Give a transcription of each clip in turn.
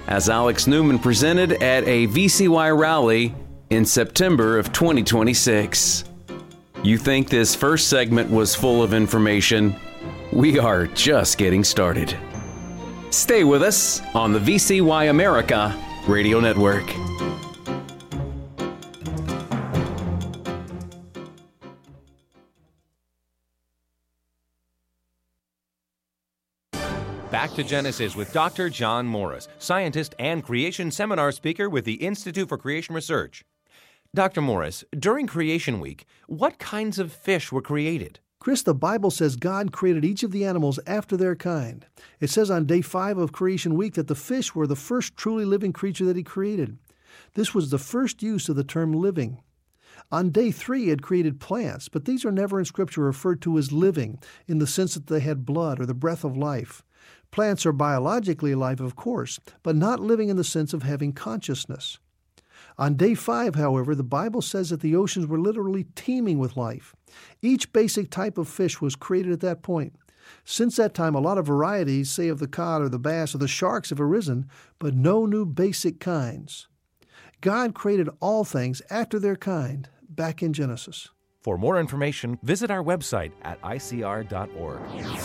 as Alex Newman presented at a VCY rally in September of 2026. You think this first segment was full of information? We are just getting started. Stay with us on the VCY America Radio Network. Back to Genesis with Dr. John Morris, scientist and creation seminar speaker with the Institute for Creation Research. Dr. Morris, during Creation Week, what kinds of fish were created? Chris, the Bible says God created each of the animals after their kind. It says on day 5 of Creation Week that the fish were the first truly living creature that He created. This was the first use of the term living. On day 3, He had created plants, but these are never in Scripture referred to as living in the sense that they had blood or the breath of life. Plants are biologically alive, of course, but not living in the sense of having consciousness. On day 5, however, the Bible says that the oceans were literally teeming with life. Each basic type of fish was created at that point. Since that time, a lot of varieties, say of the cod or the bass or the sharks, have arisen, but no new basic kinds. God created all things after their kind, back in Genesis. For more information, visit our website at icr.org.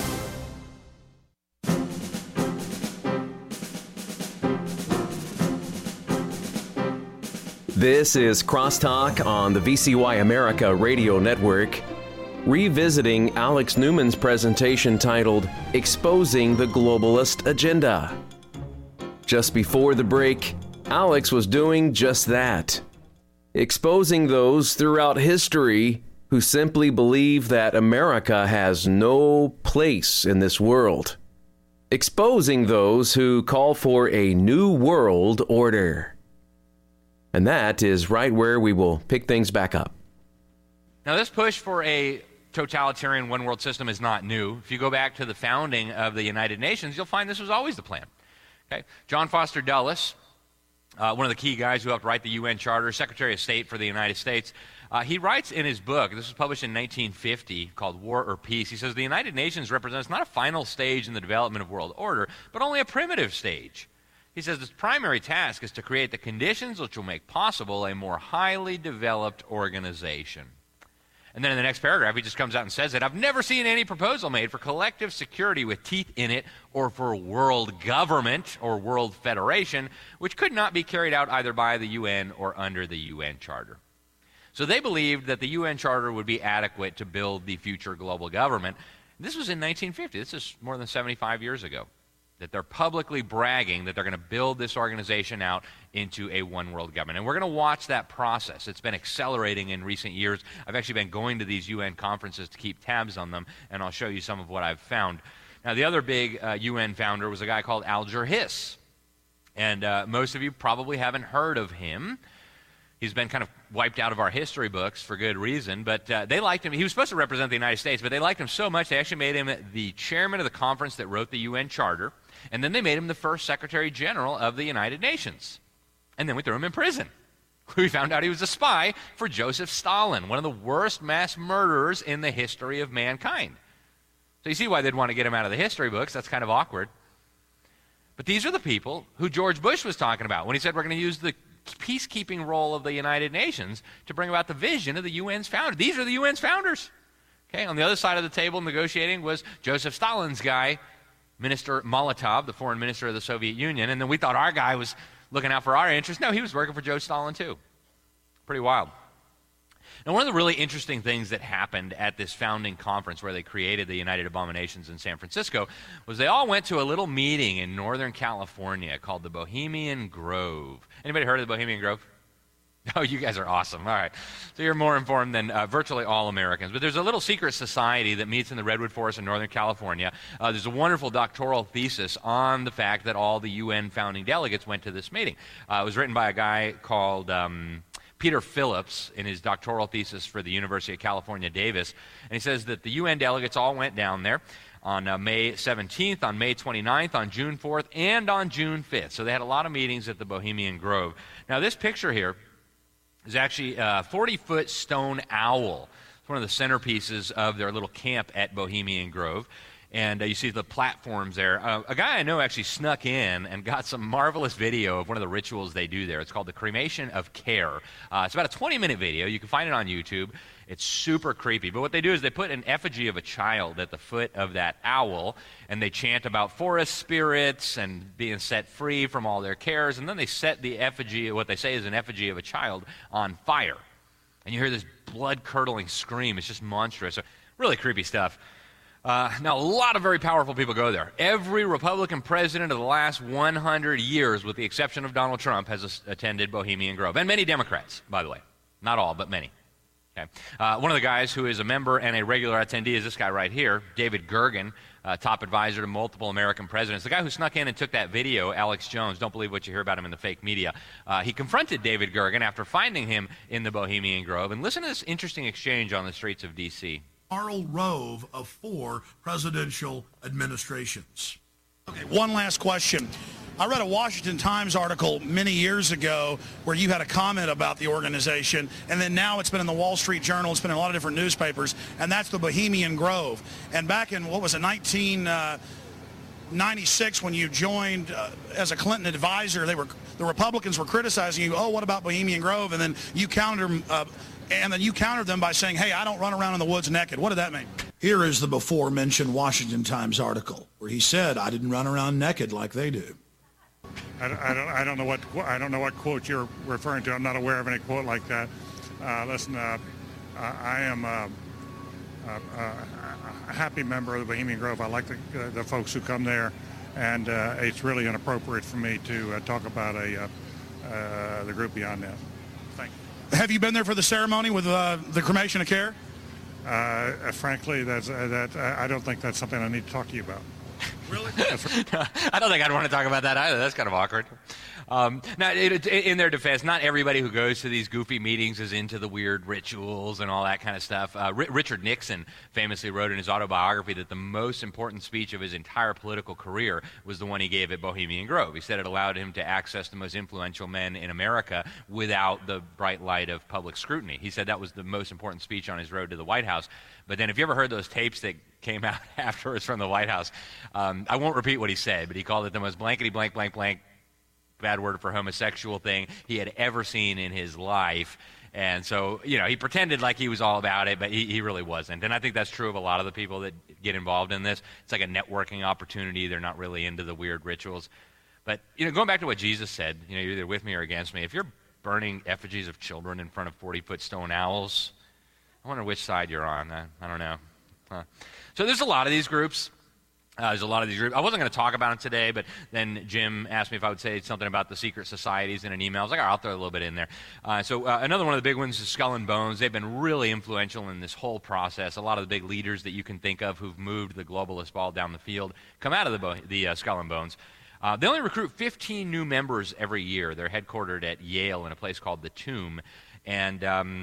This is Crosstalk on the VCY America Radio Network, revisiting Alex Newman's presentation titled Exposing the Globalist Agenda. Just before the break, Alex was doing just that, exposing those throughout history who simply believe that America has no place in this world, exposing those who call for a new world order. And that is right where we will pick things back up. Now, this push for a totalitarian one-world system is not new. If you go back to the founding of the United Nations, you'll find this was always the plan. Okay? John Foster Dulles, one of the key guys who helped write the UN Charter, Secretary of State for the United States, he writes in his book, this was published in 1950, called War or Peace, he says, the United Nations represents not a final stage in the development of world order, but only a primitive stage. He says its primary task is to create the conditions which will make possible a more highly developed organization. And then in the next paragraph, he just comes out and says that I've never seen any proposal made for collective security with teeth in it or for world government or world federation, which could not be carried out either by the UN or under the UN Charter. So they believed that the UN Charter would be adequate to build the future global government. This was in 1950. This is more than 75 years ago. That they're publicly bragging that they're going to build this organization out into a one-world government. And we're going to watch that process. It's been accelerating in recent years. I've actually been going to these UN conferences to keep tabs on them, and I'll show you some of what I've found. Now, the other big UN founder was a guy called Alger Hiss. And most of you probably haven't heard of him. He's been kind of wiped out of our history books for good reason, but they liked him. He was supposed to represent the United States, but they liked him so much they actually made him the chairman of the conference that wrote the UN Charter. And then they made him the first Secretary General of the United Nations. And then we threw him in prison. We found out he was a spy for Joseph Stalin, one of the worst mass murderers in the history of mankind. So you see why they'd want to get him out of the history books. That's kind of awkward. But these are the people who George Bush was talking about when he said we're going to use the peacekeeping role of the United Nations to bring about the vision of the UN's founder. These are the UN's founders. Okay, on the other side of the table negotiating was Joseph Stalin's guy, Minister Molotov, the foreign minister of the Soviet Union, and then we thought our guy was looking out for our interests. No, he was working for Joe Stalin too. Pretty wild. Now, one of the really interesting things that happened at this founding conference where they created the United Abominations in San Francisco was they all went to a little meeting in Northern California called the Bohemian Grove. Anybody heard of the Bohemian Grove? Oh, you guys are awesome. All right. So you're more informed than virtually all Americans. But there's a little secret society that meets in the Redwood Forest in Northern California. There's a wonderful doctoral thesis on the fact that all the UN founding delegates went to this meeting. It was written by a guy called Peter Phillips in his doctoral thesis for the University of California, Davis. And he says that the UN delegates all went down there on May 17th, on May 29th, on June 4th, and on June 5th. So they had a lot of meetings at the Bohemian Grove. Now, this picture here is actually a 40-foot stone owl. It's one of the centerpieces of their little camp at Bohemian Grove. And you see the platforms there. A guy I know actually snuck in and got some marvelous video of one of the rituals they do there. It's called the Cremation of Care. It's about a 20-minute video. You can find it on YouTube. It's super creepy. But what they do is they put an effigy of a child at the foot of that owl, and they chant about forest spirits and being set free from all their cares. And then they set the effigy, what they say is an effigy of a child, on fire. And you hear this blood-curdling scream. It's just monstrous. So, really creepy stuff. Now, a lot of very powerful people go there. Every Republican president of the last 100 years, with the exception of Donald Trump, has attended Bohemian Grove. And many Democrats, by the way. Not all, but many. Okay. One of the guys who is a member and a regular attendee is this guy right here, David Gergen, top advisor to multiple American presidents. The guy who snuck in and took that video, Alex Jones, don't believe what you hear about him in the fake media. He confronted David Gergen after finding him in the Bohemian Grove. And listen to this interesting exchange on the streets of D.C. Karl Rove of 4 presidential administrations. Okay, one last question. I read a Washington Times article many years ago where you had a comment about the organization, and then now it's been in the Wall Street Journal, it's been in a lot of different newspapers, and that's the Bohemian Grove. And back in, 1996, when you joined as a Clinton advisor, the Republicans were criticizing you, what about Bohemian Grove? And then you countered them by saying, hey, I don't run around in the woods naked. What did that mean? Here is the before-mentioned Washington Times article where he said, I didn't run around naked like they do. I don't know what quote you're referring to. I'm not aware of any quote like that. Listen, I am a happy member of the Bohemian Grove. I like the folks who come there, and it's really inappropriate for me to talk about the group beyond that. Thank you. Have you been there for the ceremony with the cremation of care? Frankly, I don't think that's something I need to talk to you about. Really? I don't think I'd want to talk about that either. That's kind of awkward. Now, in their defense, not everybody who goes to these goofy meetings is into the weird rituals and all that kind of stuff. Richard Nixon famously wrote in his autobiography that the most important speech of his entire political career was the one he gave at Bohemian Grove. He said it allowed him to access the most influential men in America without the bright light of public scrutiny. He said that was the most important speech on his road to the White House. But then if you ever heard those tapes that came out afterwards from the White House, I won't repeat what he said, but he called it the most blankety blank blank blank, bad word for homosexual thing he had ever seen in his life. And so, he pretended like he was all about it, but he really wasn't. And I think that's true of a lot of the people that get involved in this. It's like a networking opportunity. They're not really into the weird rituals. But, going back to what Jesus said, you're either with me or against me. If you're burning effigies of children in front of 40-foot stone owls, I wonder which side you're on. I don't know. So there's a lot of these groups. I wasn't going to talk about them today, but then Jim asked me if I would say something about the secret societies in an email. I was like, all right, I'll throw a little bit in there. So another one of the big ones is Skull and Bones. They've been really influential in this whole process. A lot of the big leaders that you can think of who've moved the globalist ball down the field come out of the Skull and Bones. They only recruit 15 new members every year. They're headquartered at Yale in a place called the Tomb. And,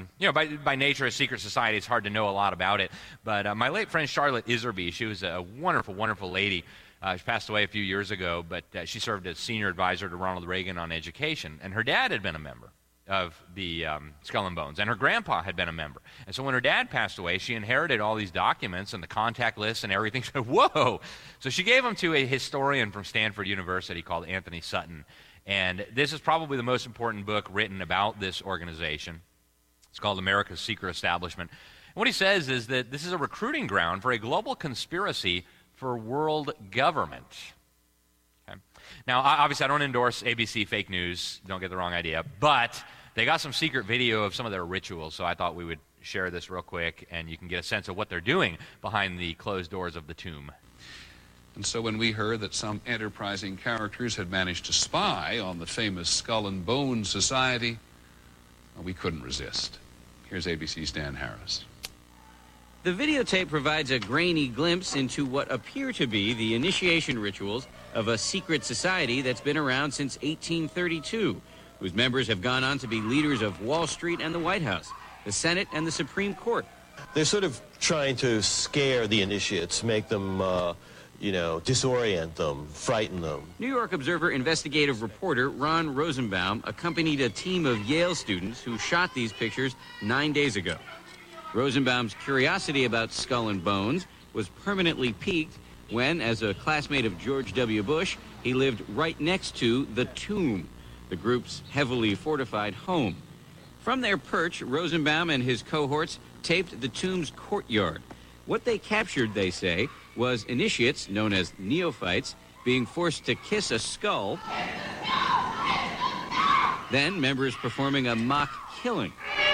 by nature, a secret society, it's hard to know a lot about it. But my late friend Charlotte Iserby, she was a wonderful, wonderful lady. She passed away a few years ago, but she served as senior advisor to Ronald Reagan on education. And her dad had been a member of the Skull and Bones, and her grandpa had been a member. And so when her dad passed away, she inherited all these documents and the contact lists and everything. She said, whoa! So she gave them to a historian from Stanford University called Anthony Sutton. And this is probably the most important book written about this organization. It's called America's Secret Establishment. And what he says is that this is a recruiting ground for a global conspiracy for world government. Okay? Now, obviously, I don't endorse ABC fake news. Don't get the wrong idea. But they got some secret video of some of their rituals, so I thought we would share this real quick, and you can get a sense of what they're doing behind the closed doors of the tomb. And so when we heard that some enterprising characters had managed to spy on the famous Skull and Bones Society, we couldn't resist. Here's ABC's Dan Harris. The videotape provides a grainy glimpse into what appear to be the initiation rituals of a secret society that's been around since 1832, whose members have gone on to be leaders of Wall Street and the White House, the Senate and the Supreme Court. They're sort of trying to scare the initiates, make them disorient them, frighten them. New York Observer investigative reporter Ron Rosenbaum accompanied a team of Yale students who shot these pictures 9 days ago. Rosenbaum's curiosity about Skull and Bones was permanently piqued when, as a classmate of George W. Bush, he lived right next to the Tomb, the group's heavily fortified home. From their perch, Rosenbaum and his cohorts taped the Tomb's courtyard. What they captured, they say, was initiates, known as neophytes, being forced to kiss a skull, then members performing a mock killing.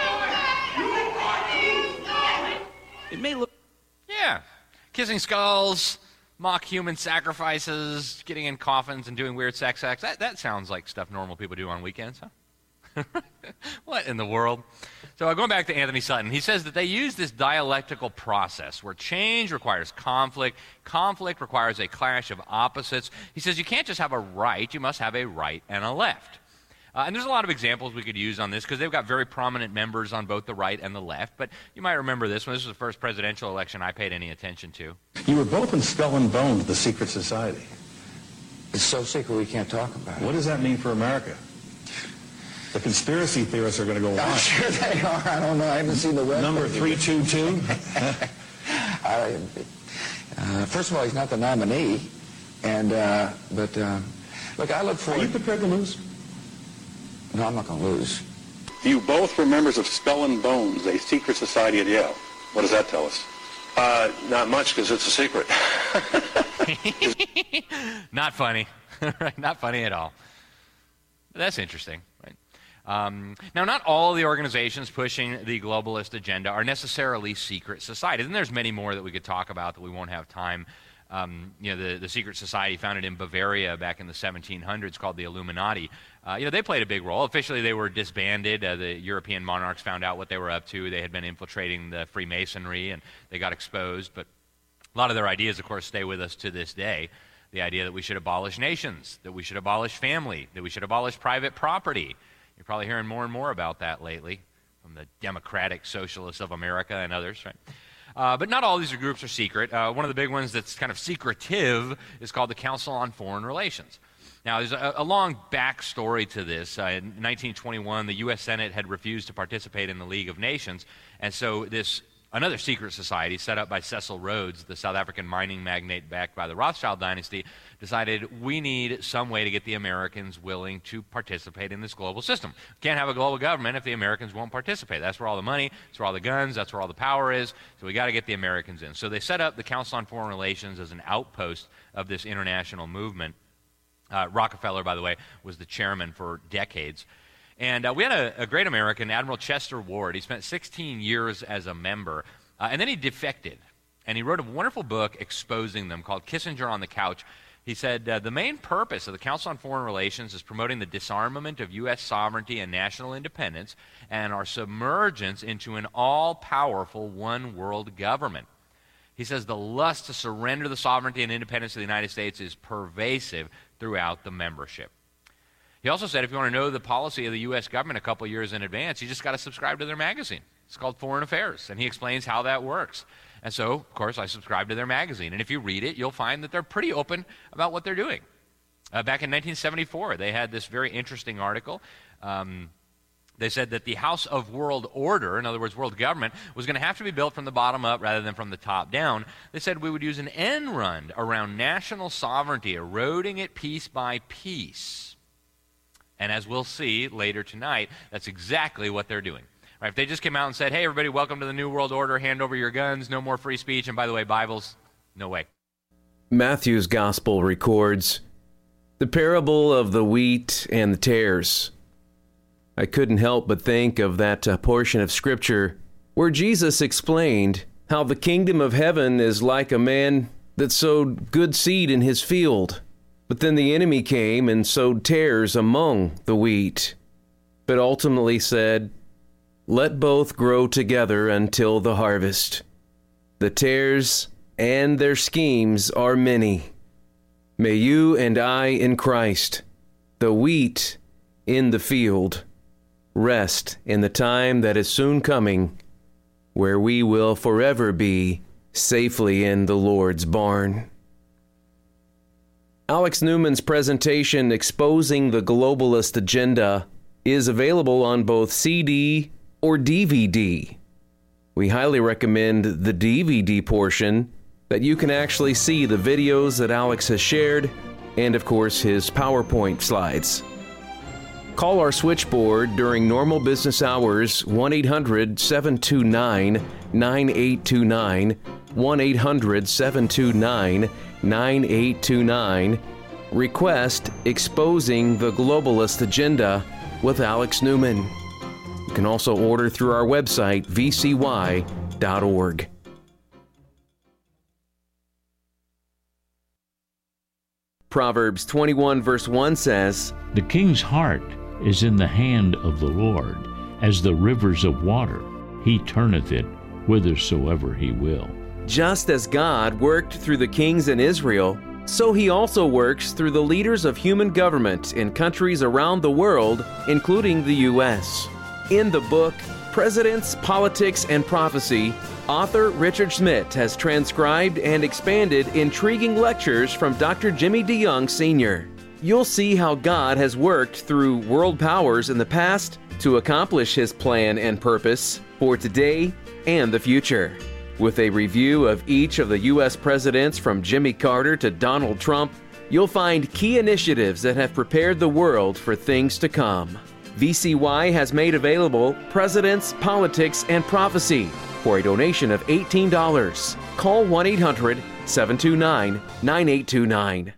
It may look... Yeah, kissing skulls, mock human sacrifices, getting in coffins and doing weird sex acts. That sounds like stuff normal people do on weekends, huh? What in the world? So going back to Anthony Sutton, he says that they use this dialectical process where change requires conflict, conflict requires a clash of opposites. He says you can't just have a right, you must have a right and a left. And there's a lot of examples we could use on this because they've got very prominent members on both the right and the left. But you might remember this one. This was the first presidential election I paid any attention to. You were both in Skull and Bones, the secret society. It's so secret we can't talk about it. What does that mean for America? The conspiracy theorists are going to go on. I'm sure they are. I don't know. I haven't seen the web. Number 322? First of all, he's not the nominee. And, look, I look forward... Are you prepared to lose? No, I'm not going to lose. You both were members of Skull and Bones, a secret society at Yale. What does that tell us? Not much, because it's a secret. Not funny. Not funny at all. But that's interesting, right? Now, not all the organizations pushing the globalist agenda are necessarily secret societies, and there's many more that we could talk about that we won't have time. The secret society founded in Bavaria back in the 1700s called the Illuminati. They played a big role. Officially, they were disbanded. The European monarchs found out what they were up to. They had been infiltrating the Freemasonry, and they got exposed. But a lot of their ideas, of course, stay with us to this day. The idea that we should abolish nations, that we should abolish family, that we should abolish private property. You're probably hearing more and more about that lately from the Democratic Socialists of America and others, right? But not all these groups are secret. One of the big ones that's kind of secretive is called the Council on Foreign Relations. Now, there's a long backstory to this. In 1921, the U.S. Senate had refused to participate in the League of Nations, and so another secret society set up by Cecil Rhodes, the South African mining magnate backed by the Rothschild dynasty, decided we need some way to get the Americans willing to participate in this global system. Can't have a global government if the Americans won't participate. That's where all the money, that's where all the guns, that's where all the power is, so we got to get the Americans in. So they set up the Council on Foreign Relations as an outpost of this international movement. Rockefeller, by the way, was the chairman for decades. And we had a great American, Admiral Chester Ward. He spent 16 years as a member, and then he defected. And he wrote a wonderful book exposing them called Kissinger on the Couch. He said, the main purpose of the Council on Foreign Relations is promoting the disarmament of U.S. sovereignty and national independence and our submergence into an all-powerful one-world government. He says the lust to surrender the sovereignty and independence of the United States is pervasive throughout the membership. He also said if you want to know the policy of the U.S. government a couple years in advance, you just got to subscribe to their magazine. It's called Foreign Affairs, and he explains how that works. And so, of course, I subscribe to their magazine. And if you read it, you'll find that they're pretty open about what they're doing. Back in 1974, they had this very interesting article. They said that the House of World Order, in other words, world government, was going to have to be built from the bottom up rather than from the top down. They said we would use an end run around national sovereignty, eroding it piece by piece. And as we'll see later tonight, that's exactly what they're doing. Right? If they just came out and said, hey, everybody, welcome to the New World Order, hand over your guns, no more free speech, and by the way, Bibles, no way. Matthew's Gospel records the parable of the wheat and the tares. I couldn't help but think of that portion of Scripture where Jesus explained how the kingdom of heaven is like a man that sowed good seed in his field. But then the enemy came and sowed tares among the wheat, but ultimately said, let both grow together until the harvest. The tares and their schemes are many. May you and I in Christ, the wheat in the field, rest in the time that is soon coming, where we will forever be safely in the Lord's barn. Alex Newman's presentation, Exposing the Globalist Agenda, is available on both CD or DVD. We highly recommend the DVD portion that you can actually see the videos that Alex has shared and, of course, his PowerPoint slides. Call our switchboard during normal business hours, 1-800-729-9829, 1-800-729-9829. Request Exposing the Globalist Agenda with Alex Newman. You can also order through our website, vcy.org. Proverbs 21 verse 1 says, "The king's heart is in the hand of the Lord, as the rivers of water. He turneth it whithersoever he will." Just as God worked through the kings in Israel, so he also works through the leaders of human government in countries around the world, including the U.S. In the book, Presidents, Politics, and Prophecy, author Richard Schmidt has transcribed and expanded intriguing lectures from Dr. Jimmy DeYoung Sr. You'll see how God has worked through world powers in the past to accomplish his plan and purpose for today and the future. With a review of each of the U.S. presidents from Jimmy Carter to Donald Trump, you'll find key initiatives that have prepared the world for things to come. VCY has made available Presidents, Politics, and Prophecy for a donation of $18. Call 1-800-729-9829.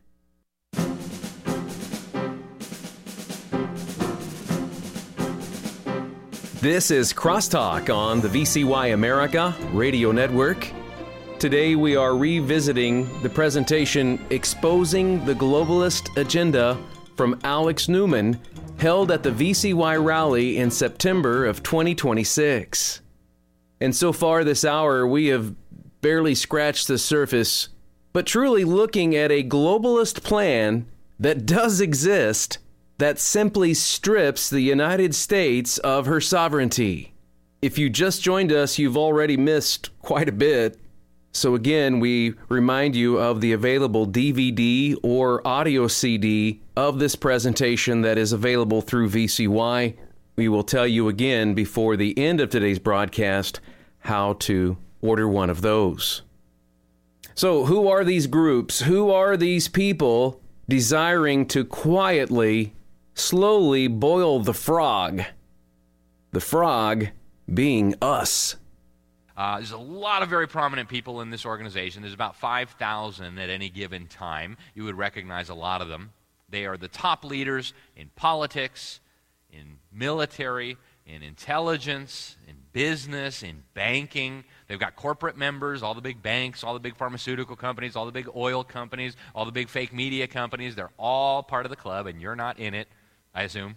This is Crosstalk on the VCY America Radio Network. Today we are revisiting the presentation Exposing the Globalist Agenda from Alex Newman, held at the VCY rally in September of 2026. And so far this hour, we have barely scratched the surface, but truly looking at a globalist plan that does exist that simply strips the United States of her sovereignty. If you just joined us, you've already missed quite a bit. So again, we remind you of the available DVD or audio CD of this presentation that is available through VCY. We will tell you again before the end of today's broadcast how to order one of those. So who are these groups? Who are these people desiring to quietly, slowly boil the frog? The frog being us. There's a lot of very prominent people in this organization. There's about 5,000 at any given time. You would recognize a lot of them. They are the top leaders in politics, in military, in intelligence, in business, in banking. They've got corporate members, all the big banks, all the big pharmaceutical companies, all the big oil companies, all the big fake media companies. They're all part of the club, and you're not in it, I assume.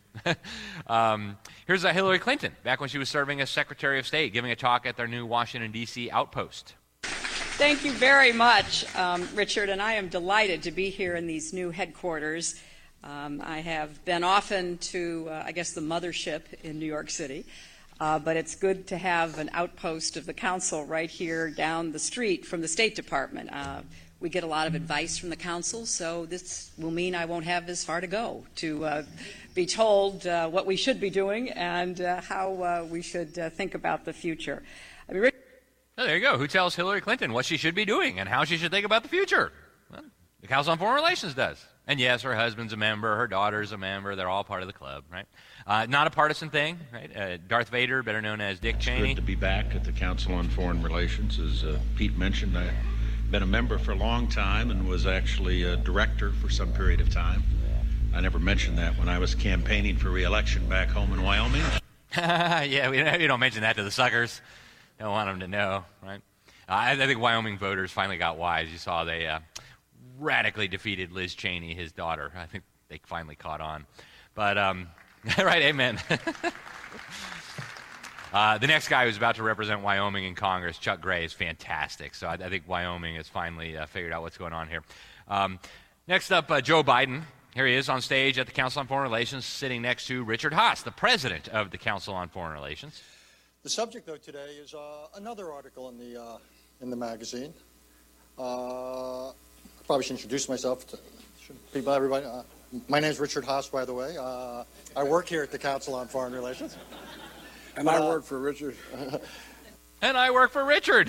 Here's Hillary Clinton, back when she was serving as Secretary of State, giving a talk at their new Washington, D.C. outpost. Thank you very much, Richard, and I am delighted to be here in these new headquarters. I have been often to, the mothership in New York City, but it's good to have an outpost of the council right here down the street from the State Department. We get a lot of advice from the council, so this will mean I won't have as far to go to be told what we should be doing and how we should think about the future. Oh, there you go. Who tells Hillary Clinton what she should be doing and how she should think about the future? Well, the Council on Foreign Relations does. And yes, her husband's a member, her daughter's a member. They're all part of the club, right? Not a partisan thing, right? Darth Vader, better known as Dick Cheney. It's good to be back at the Council on Foreign Relations. As Pete mentioned, I've been a member for a long time and was actually a director for some period of time. I never mentioned that when I was campaigning for re-election back home in Wyoming. Yeah, we don't mention that to the suckers. Don't want them to know, right? I think Wyoming voters finally got wise. You saw they radically defeated Liz Cheney, his daughter. I think they finally caught on. But, right, amen. The next guy who's about to represent Wyoming in Congress, Chuck Gray, is fantastic. So I think Wyoming has finally figured out what's going on here. Next up, Joe Biden. Here he is on stage at the Council on Foreign Relations, sitting next to Richard Haass, the president of the Council on Foreign Relations. The subject, though, today is another article in the magazine. I probably should introduce myself to everybody. My name is Richard Haass, by the way. I work here at the Council on Foreign Relations. And I work for Richard. And I work for Richard.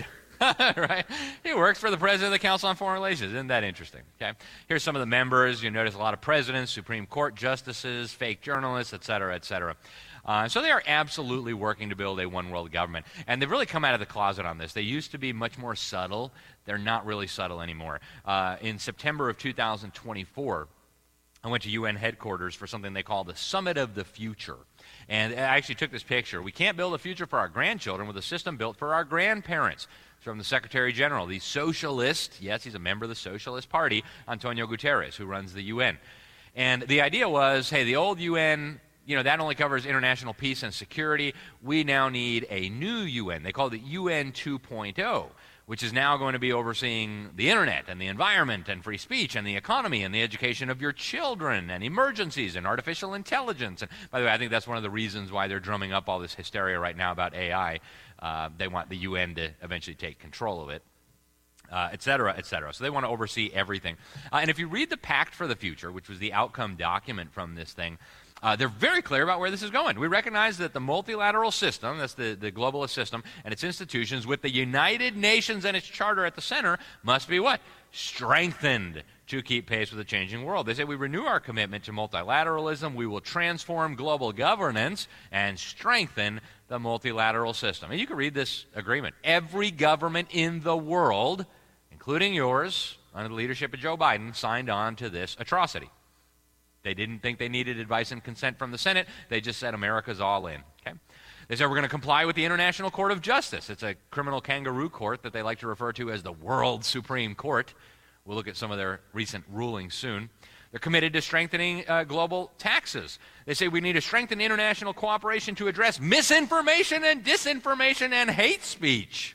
Right? He works for the president of the Council on Foreign Relations. Isn't that interesting? Okay. Here's some of the members. You notice a lot of presidents, Supreme Court justices, fake journalists, et cetera, et cetera. So they are absolutely working to build a one-world government. And they've really come out of the closet on this. They used to be much more subtle. They're not really subtle anymore. In September of 2024, I went to UN headquarters for something they call the Summit of the Future. And I actually took this picture. We can't build a future for our grandchildren with a system built for our grandparents. It's from the Secretary General, the socialist, yes, he's a member of the Socialist Party, Antonio Guterres, who runs the UN. And the idea was, hey, the old UN, that only covers international peace and security. We now need a new UN. They call it the UN 2.0. Which is now going to be overseeing the internet and the environment and free speech and the economy and the education of your children and emergencies and artificial intelligence. And by the way, I think that's one of the reasons why they're drumming up all this hysteria right now about AI. They want the UN to eventually take control of it, et cetera, et cetera. So they want to oversee everything. And if you read the Pact for the Future, which was the outcome document from this thing, they're very clear about where this is going. We recognize that the multilateral system, that's the globalist system, and its institutions with the United Nations and its charter at the center must be what? Strengthened to keep pace with the changing world. They say we renew our commitment to multilateralism, we will transform global governance and strengthen the multilateral system. And you can read this agreement. Every government in the world, including yours, under the leadership of Joe Biden, signed on to this atrocity. They didn't think they needed advice and consent from the Senate. They just said America's all in. Okay? They said we're going to comply with the International Court of Justice. It's a criminal kangaroo court that they like to refer to as the World Supreme Court. We'll look at some of their recent rulings soon. They're committed to strengthening global taxes. They say we need to strengthen international cooperation to address misinformation and disinformation and hate speech.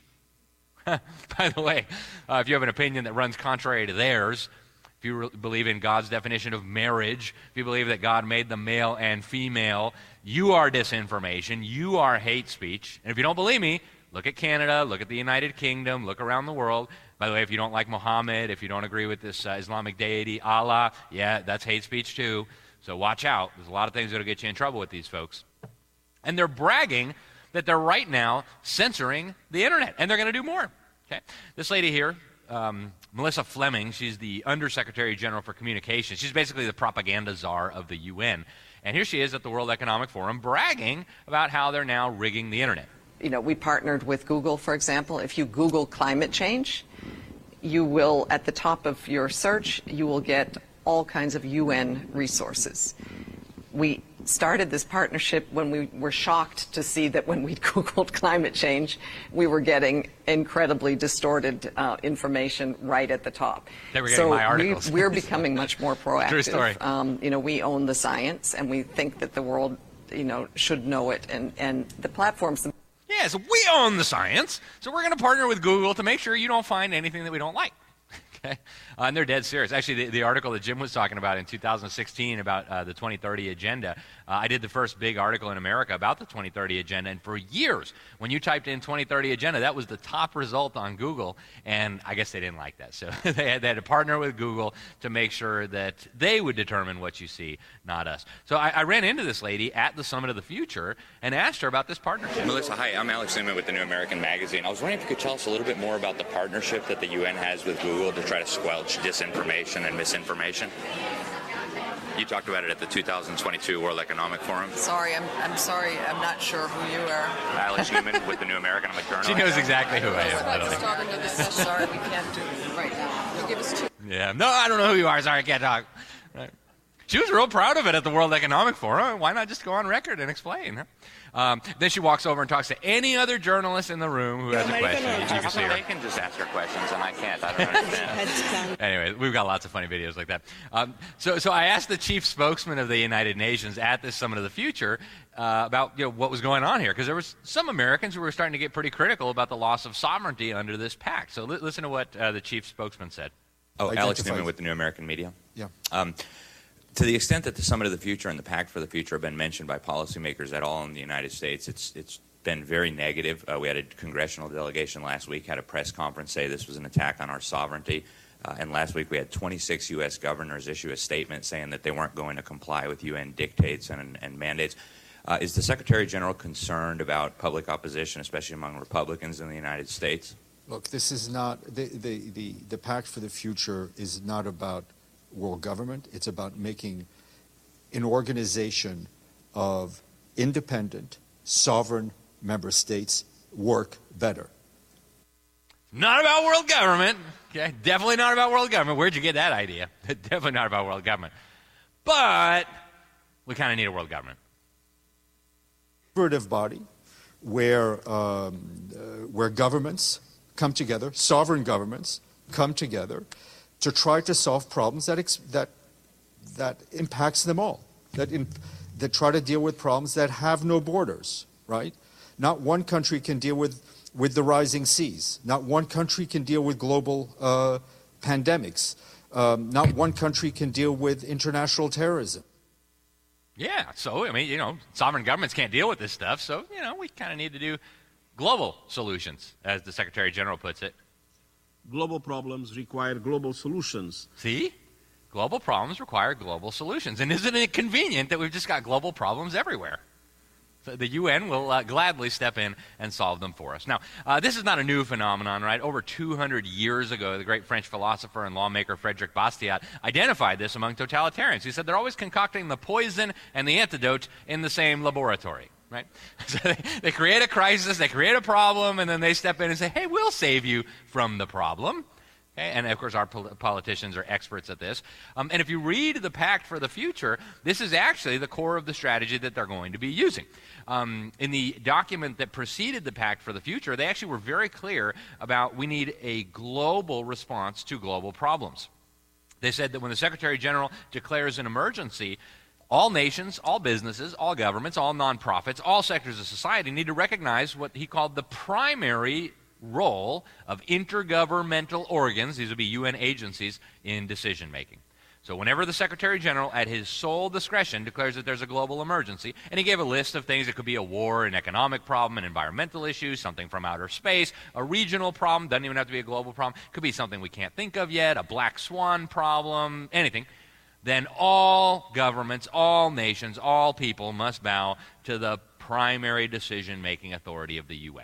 By the way, if you have an opinion that runs contrary to theirs, if you believe in God's definition of marriage, if you believe that God made them male and female, you are disinformation, you are hate speech. And if you don't believe me, look at Canada, look at the United Kingdom, look around the world. By the way, if you don't like Muhammad, if you don't agree with this Islamic deity, Allah, yeah, that's hate speech too. So watch out. There's a lot of things that will get you in trouble with these folks. And they're bragging that they're right now censoring the internet, and they're going to do more. Okay? This lady here, Melissa Fleming, she's the Undersecretary General for Communications. She's basically the propaganda czar of the UN. And here she is at the World Economic Forum bragging about how they're now rigging the internet. We partnered with Google, for example. If you Google climate change, you will, at the top of your search, you will get all kinds of UN resources. We started this partnership when we were shocked to see that when we Googled climate change, we were getting incredibly distorted information right at the top. They were getting my articles. We're becoming much more proactive. True story. We own the science, and we think that the world, should know it, and the platforms. Yeah, so we own the science, so we're going to partner with Google to make sure you don't find anything that we don't like. Okay? And they're dead serious. Actually, the article that Jim was talking about in 2016 about the 2030 Agenda, I did the first big article in America about the 2030 Agenda, and for years, when you typed in 2030 Agenda, that was the top result on Google, and I guess they didn't like that. So they had to partner with Google to make sure that they would determine what you see, not us. So I ran into this lady at the Summit of the Future and asked her about this partnership. Melissa, hi, I'm Alex Newman with the New American Magazine. I was wondering if you could tell us a little bit more about the partnership that the UN has with Google to try to squelch disinformation and misinformation. You talked about it at the 2022 World Economic Forum. Sorry, I'm sorry. I'm not sure who you are. Alex Newman with the New American. I'm a journalist. She knows exactly who I am. Sorry, we can't do it right now. You'll give us two. Yeah. No, I don't know who you are. Sorry, I can't talk. Right. She was real proud of it at the World Economic Forum. Why not just go on record and explain? Huh? Then she walks over and talks to any other journalist in the room who has a question. You can see her. They can just ask her questions, and I can't. I don't understand. Anyway, we've got lots of funny videos like that. So I asked the chief spokesman of the United Nations at this Summit of the Future about what was going on here, because there was some Americans who were starting to get pretty critical about the loss of sovereignty under this pact. So listen to what the chief spokesman said. Oh, Alex Newman with the New American Media. Yeah. To the extent that the Summit of the Future and the Pact for the Future have been mentioned by policymakers at all in the United States, it's been very negative. We had a congressional delegation last week, had a press conference say this was an attack on our sovereignty. And last week we had 26 U.S. governors issue a statement saying that they weren't going to comply with UN dictates and mandates. Is the Secretary General concerned about public opposition, especially among Republicans in the United States? Look, this is not, the Pact for the Future is not about world government. It's about making an organization of independent, sovereign member states work better. Not about world government. Okay, definitely not about world government. Where'd you get that idea? Definitely not about world government. But we kind of need a world government. Deliberative body where governments come together, sovereign governments come together to try to solve problems that impacts them all, that try to deal with problems that have no borders, right? Not one country can deal with the rising seas. Not one country can deal with global pandemics. Not one country can deal with international terrorism. Yeah, so, I mean, sovereign governments can't deal with this stuff, so, we kind of need to do global solutions, as the Secretary General puts it. Global problems require global solutions. See? Global problems require global solutions. And isn't it convenient that we've just got global problems everywhere? So the UN will gladly step in and solve them for us. Now, this is not a new phenomenon, right? Over 200 years ago, the great French philosopher and lawmaker Frédéric Bastiat identified this among totalitarians. He said they're always concocting the poison and the antidote in the same laboratory, right? So they create a crisis, they create a problem, and then they step in and say, hey, we'll save you from the problem. Okay? And, of course, our politicians are experts at this. And if you read the Pact for the Future, this is actually the core of the strategy that they're going to be using. In the document that preceded the Pact for the Future, they actually were very clear about we need a global response to global problems. They said that when the Secretary General declares an emergency, all nations, all businesses, all governments, all nonprofits, all sectors of society need to recognize what he called the primary role of intergovernmental organs, these would be UN agencies, in decision-making. So whenever the Secretary General, at his sole discretion, declares that there's a global emergency, and he gave a list of things, it could be a war, an economic problem, an environmental issue, something from outer space, a regional problem, doesn't even have to be a global problem, could be something we can't think of yet, a black swan problem, anything, then all governments, all nations, all people must bow to the primary decision-making authority of the UN.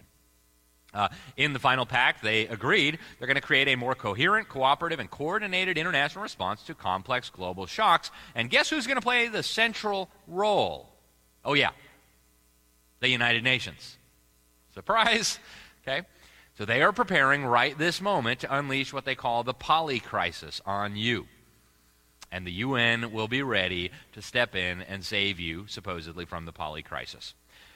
In the final pact, they agreed they're going to create a more coherent, cooperative, and coordinated international response to complex global shocks. And guess who's going to play the central role? Oh, yeah, the United Nations. Surprise! Okay? So they are preparing right this moment to unleash what they call the polycrisis on you. And the UN will be ready to step in and save you, supposedly, from the polycrisis.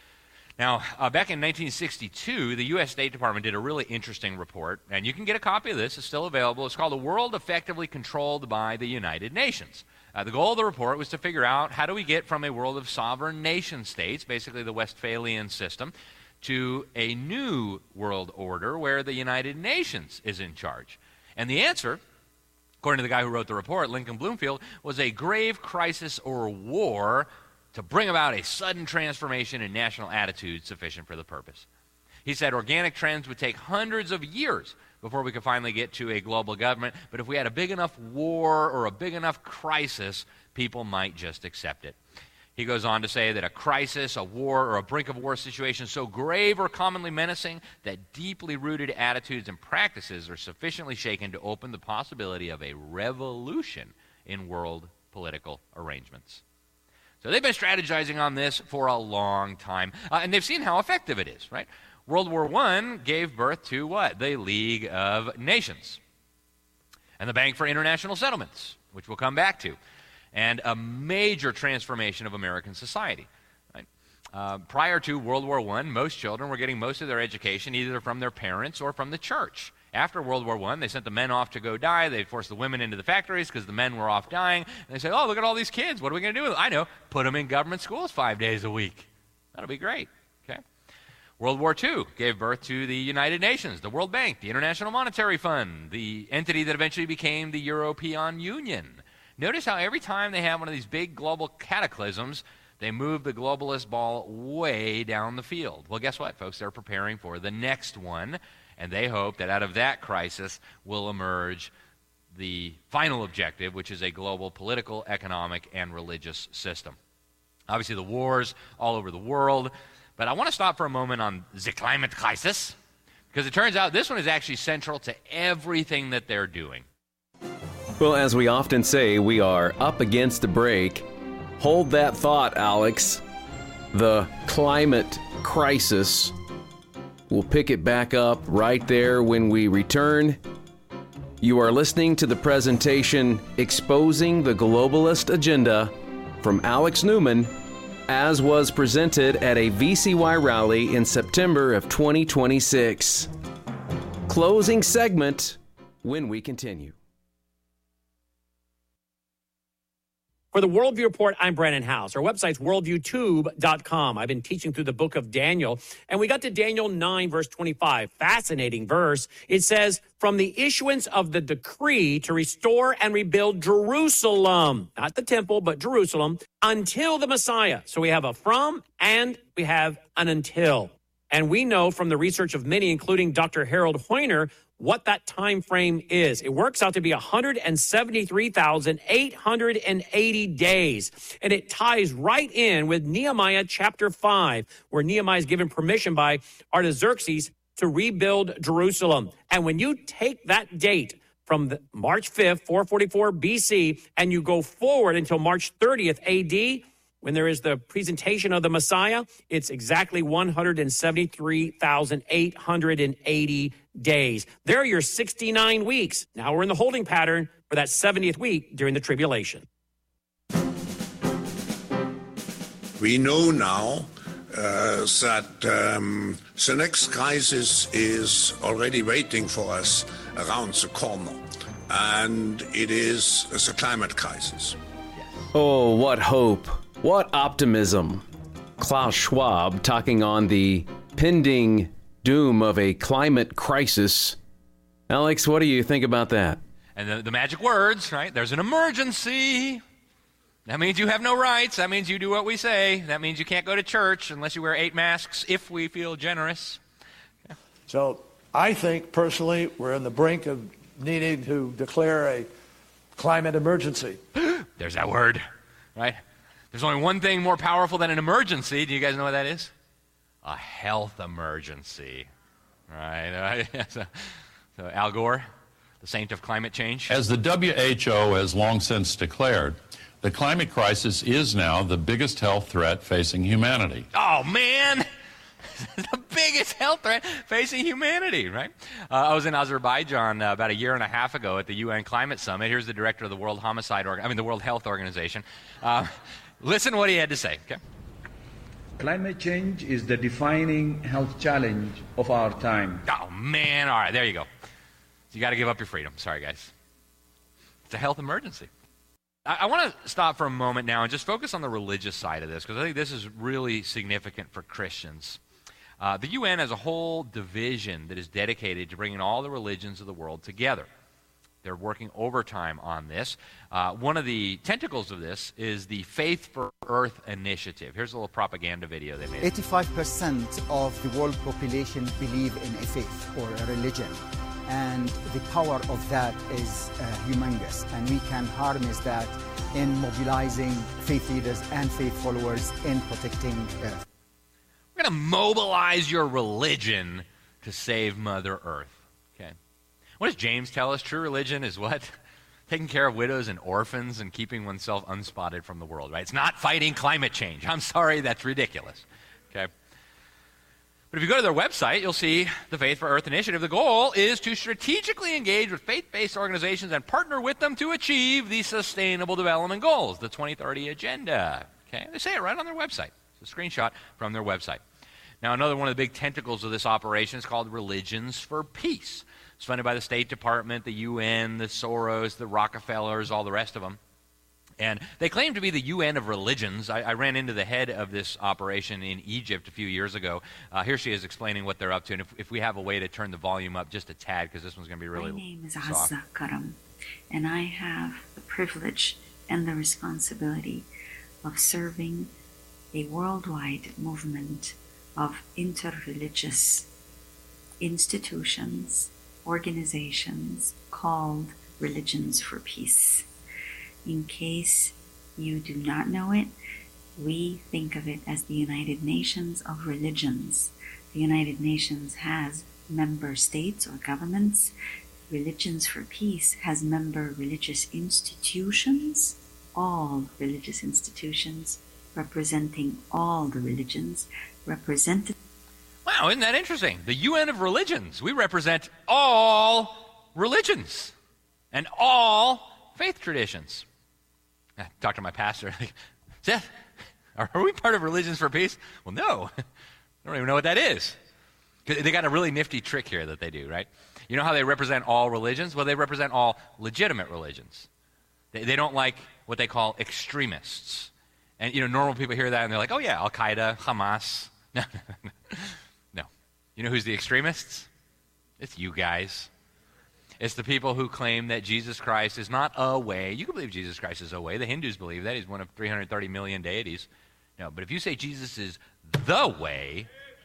Now, back in 1962, the U.S. State Department did a really interesting report, and you can get a copy of this. It's still available. It's called The World Effectively Controlled by the United Nations. The goal of the report was to figure out how do we get from a world of sovereign nation states, basically the Westphalian system, to a new world order where the United Nations is in charge. And the answer, according to the guy who wrote the report, Lincoln Bloomfield, was a grave crisis or war to bring about a sudden transformation in national attitudes sufficient for the purpose. He said organic trends would take hundreds of years before we could finally get to a global government, but if we had a big enough war or a big enough crisis, people might just accept it. He goes on to say that a crisis, a war, or a brink of war situation is so grave or commonly menacing that deeply rooted attitudes and practices are sufficiently shaken to open the possibility of a revolution in world political arrangements. So they've been strategizing on this for a long time, and they've seen how effective it is, right? World War I gave birth to what? The League of Nations and the Bank for International Settlements, which we'll come back to, and a major transformation of American society. Right? Prior to World War I, most children were getting most of their education either from their parents or from the church. After World War I, they sent the men off to go die. They forced the women into the factories because the men were off dying. And they said, oh, look at all these kids. What are we going to do with them? I know. Put them in government schools 5 days a week. That'll be great. Okay. World War II gave birth to the United Nations, the World Bank, the International Monetary Fund, the entity that eventually became the European Union. Notice how every time they have one of these big global cataclysms, they move the globalist ball way down the field. Well, guess what, folks? They're preparing for the next one. And they hope that out of that crisis will emerge the final objective, which is a global political, economic, and religious system. Obviously, the wars all over the world. But I want to stop for a moment on the climate crisis, Because it turns out this one is actually central to everything that they're doing. Well, as we often say, we are up against the break. Hold that thought, Alex. The climate crisis. We'll pick it back up right there when we return. You are listening to the presentation Exposing the Globalist Agenda from Alex Newman, as was presented at a VCY rally in September of 2026. Closing segment when we continue. For the Worldview Report, I'm Brandon House. Our website's worldviewtube.com. I've been teaching through the book of Daniel, and we got to Daniel 9, verse 25. Fascinating verse. It says, from the issuance of the decree to restore and rebuild Jerusalem, not the temple, but Jerusalem, until the Messiah. So we have a from and we have an until. And we know from the research of many, including Dr. Harold Hoyner, what that time frame is. It works out to be 173,880 days. And it ties right in with Nehemiah chapter 5, where Nehemiah is given permission by Artaxerxes to rebuild Jerusalem. And when you take that date from March 5th, 444 BC, and you go forward until March 30th AD, when there is the presentation of the Messiah, it's exactly 173,880 days. There are your 69 weeks. Now we're in the holding pattern for that 70th week during the tribulation. We know now that the next crisis is already waiting for us around the corner, and it is the climate crisis. Oh, what hope. What optimism. Klaus Schwab talking on the pending doom of a climate crisis. Alex, what do you think about that? And the magic words, right? There's an emergency. That means you have no rights. That means you do what we say. That means you can't go to church unless you wear 8 masks if we feel generous. Yeah. So I think, personally, we're on the brink of needing to declare a climate emergency. There's that word, right? There's only one thing more powerful than an emergency. Do you guys know what that is? A health emergency, right? So Al Gore, the saint of climate change. As the WHO has long since declared, the climate crisis is now the biggest health threat facing humanity. Oh, man! The biggest health threat facing humanity, right? I was in Azerbaijan about a year and a half ago at the UN Climate Summit. Here's the director of the World Health Organization. Listen to what he had to say, okay? Climate change is the defining health challenge of our time. Oh, man. All right, there you go. You got to give up your freedom. Sorry, guys. It's a health emergency. I want to stop for a moment now and just focus on the religious side of this, because I think this is really significant for Christians. The UN has a whole division that is dedicated to bringing all the religions of the world together. They're working overtime on this. One of the tentacles of this is the Faith for Earth initiative. Here's a little propaganda video they made. 85% of the world population believe in a faith or a religion. And the power of that is humongous. And we can harness that in mobilizing faith leaders and faith followers in protecting Earth. We're going to mobilize your religion to save Mother Earth. Okay. What does James tell us? True religion is what? Taking care of widows and orphans and keeping oneself unspotted from the world, right? It's not fighting climate change. I'm sorry, that's ridiculous. Okay. But if you go to their website, you'll see the Faith for Earth initiative. The goal is to strategically engage with faith-based organizations and partner with them to achieve the Sustainable Development Goals, the 2030 Agenda. Okay, they say it right on their website. It's a screenshot from their website. Now, another one of the big tentacles of this operation is called Religions for Peace. It's funded by the State Department, the UN, the Soros, the Rockefellers, all the rest of them. And they claim to be the UN of religions. I ran into the head of this operation in Egypt a few years ago. Here she is explaining what they're up to. And if we have a way to turn the volume up just a tad, because this one's going to be really soft. My name is Azza Karam, and I have the privilege and the responsibility of serving a worldwide movement of interreligious institutions, organizations called Religions for Peace. In case you do not know it, we think of it as the United Nations of Religions. The United Nations has member states or governments. Religions for Peace has member religious institutions, all religious institutions, representing all the religions, represented. Wow, isn't that interesting? The UN of Religions. We represent all religions and all faith traditions. I talked to my pastor, like, Seth, are we part of Religions for Peace? Well, no. I don't even know what that is. They got a really nifty trick here that they do, right? You know how they represent all religions? Well, they represent all legitimate religions. They don't like what they call extremists. And, normal people hear that and they're like, oh, yeah, Al-Qaeda, Hamas. No. You know who's the extremists? It's you guys. It's the people who claim that Jesus Christ is not a way. You can believe Jesus Christ is a way. The Hindus believe that. He's one of 330 million deities. No, but if you say Jesus is the way,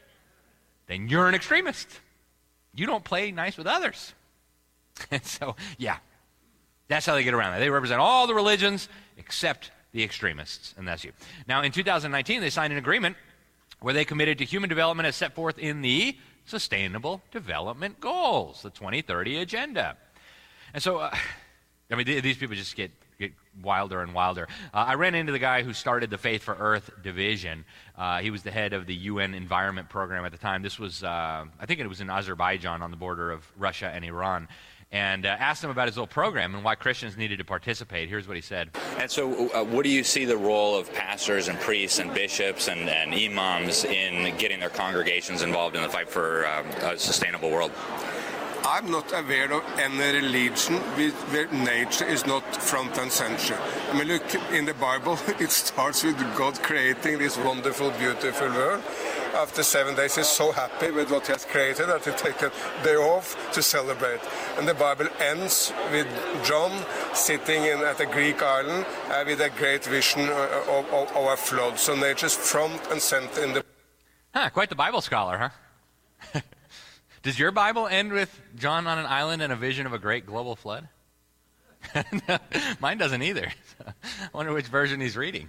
then you're an extremist. You don't play nice with others. And so, yeah, that's how they get around that. They represent all the religions except the extremists, and that's you. Now, in 2019, they signed an agreement where they committed to human development as set forth in the Sustainable Development Goals, the 2030 Agenda. And so, these people just get wilder and wilder. I ran into the guy who started the Faith for Earth division. He was the head of the UN Environment Program at the time. This was, I think it was in Azerbaijan on the border of Russia and Iran. And asked him about his little program and why Christians needed to participate. Here's what he said. And so what do you see the role of pastors and priests and bishops and imams in getting their congregations involved in the fight for a sustainable world? I'm not aware of any religion where nature is not front and center. I mean, look, in the Bible, it starts with God creating this wonderful, beautiful world. After 7 days, he's so happy with what he has created that he takes a day off to celebrate. And the Bible ends with John sitting at a Greek island with a great vision of a flood. So nature's front and center in the... Quite the Bible scholar, huh? Does your Bible end with John on an island and a vision of a great global flood? No, mine doesn't either. I wonder which version he's reading.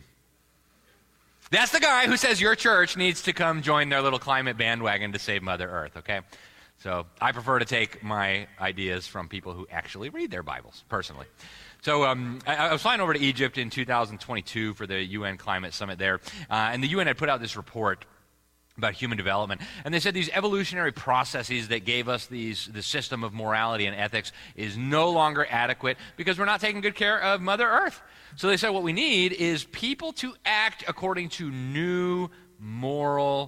That's the guy who says your church needs to come join their little climate bandwagon to save Mother Earth, okay? So I prefer to take my ideas from people who actually read their Bibles, personally. So I was flying over to Egypt in 2022 for the UN Climate Summit there, and the UN had put out this report about human development. And they said these evolutionary processes that gave us the system of morality and ethics is no longer adequate because we're not taking good care of Mother Earth. So they said what we need is people to act according to new moral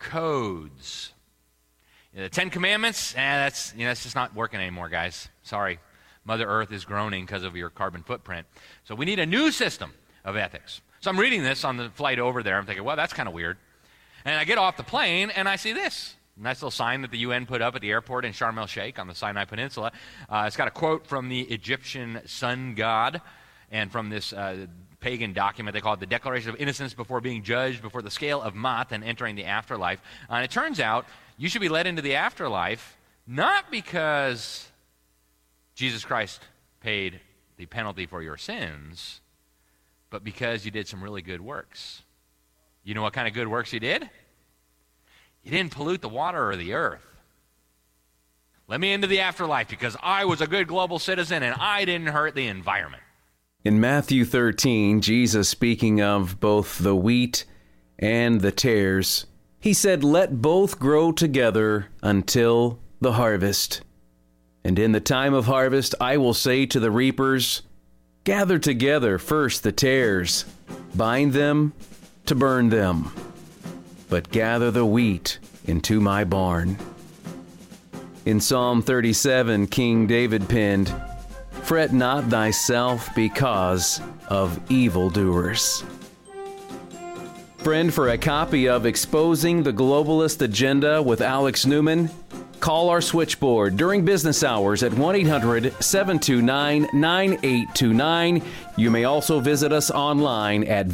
codes. The Ten Commandments, that's just not working anymore, guys. Sorry. Mother Earth is groaning because of your carbon footprint. So we need a new system of ethics. So I'm reading this on the flight over there. I'm thinking, well, that's kind of weird. And I get off the plane, and I see this. Nice little sign that the UN put up at the airport in Sharm el-Sheikh on the Sinai Peninsula. It's got a quote from the Egyptian sun god and from this pagan document. They call it the Declaration of Innocence before being judged before the scale of Mat and entering the afterlife. And it turns out you should be led into the afterlife not because Jesus Christ paid the penalty for your sins, but because you did some really good works. You know what kind of good works you did? You didn't pollute the water or the earth. Let me into the afterlife because I was a good global citizen and I didn't hurt the environment. In Matthew 13, Jesus speaking of both the wheat and the tares, he said, "Let both grow together until the harvest. And in the time of harvest, I will say to the reapers, gather together first the tares, bind them to burn them, but gather the wheat into my barn." In Psalm 37, King David penned, "Fret not thyself because of evildoers." Friend, for a copy of Exposing the Globalist Agenda with Alex Newman, call our switchboard during business hours at 1-800-729-9829. You may also visit us online at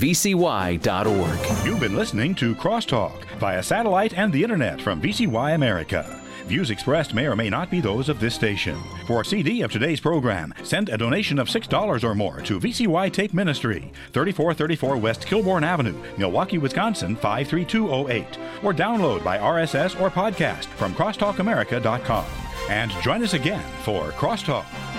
vcy.org. You've been listening to Crosstalk via satellite and the internet from VCY America. Views expressed may or may not be those of this station. For a CD of today's program, send a donation of $6 or more to VCY Tape Ministry, 3434 West Kilbourne Avenue, Milwaukee, Wisconsin 53208, or download by RSS or podcast from crosstalkamerica.com. And join us again for Crosstalk.